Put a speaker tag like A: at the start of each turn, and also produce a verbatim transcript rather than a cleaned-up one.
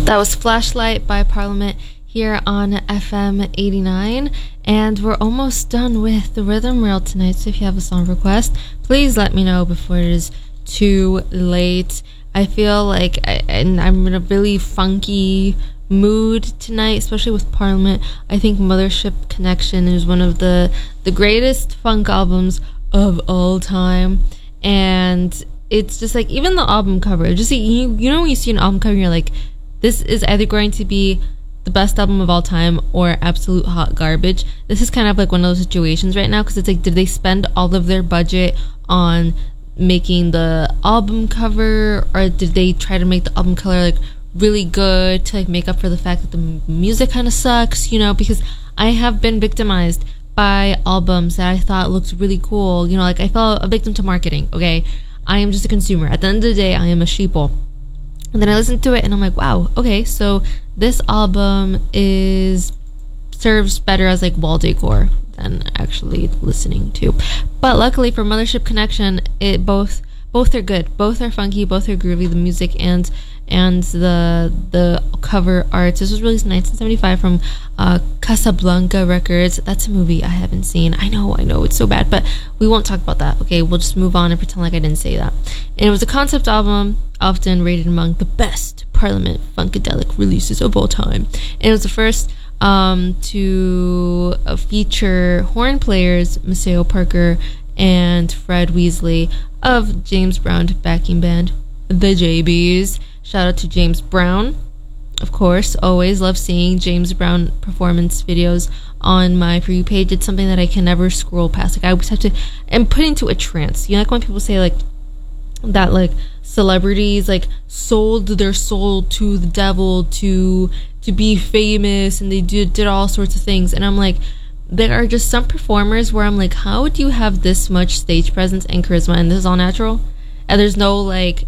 A: That was Flashlight by Parliament here on F M eighty-nine, and we're almost done with the Rhythm Reel tonight, so if you have a song request, please let me know before it is too late. I feel like I, and I'm in a really funky mood tonight, especially with Parliament. I think Mothership Connection is one of the the greatest funk albums of all time, and it's just like, even the album cover, just you, you know when you see an album cover, you're like, this is either going to be the best album of all time or absolute hot garbage. This is kind of like one of those situations right now, because it's like, did they spend all of their budget on making the album cover, or did they try to make the album color like really good to like make up for the fact that the music kind of sucks, you know? Because I have been victimized by albums that I thought looked really cool, you know, like I fell a victim to marketing. Okay, I am just a consumer. At the end of the day, I am a sheeple. And then I listened to it and I'm like, wow, okay, so this album is serves better as like wall decor than actually listening to. But luckily for Mothership Connection, it both both are good. Both are funky, both are groovy. The music and and the the cover art. This was released in nineteen seventy-five from uh, Casablanca Records. That's a movie I haven't seen. I know, I know, it's so bad, but we won't talk about that. Okay, we'll just move on and pretend like I didn't say that. And it was a concept album, often rated among the best Parliament Funkadelic releases of all time. And it was the first um, to uh, feature horn players Maceo Parker and Fred Weasley of James Brown backing band, the J Bs. Shout out to James Brown. Of course, always love seeing James Brown performance videos on my For You page. It's something that I can never scroll past. Like, I always have to, and put into a trance. You know, like when people say like that, like celebrities like sold their soul to the devil to to be famous, and they did did all sorts of things. And I'm like, there are just some performers where I'm like, how do you have this much stage presence and charisma, and this is all natural? And there's no like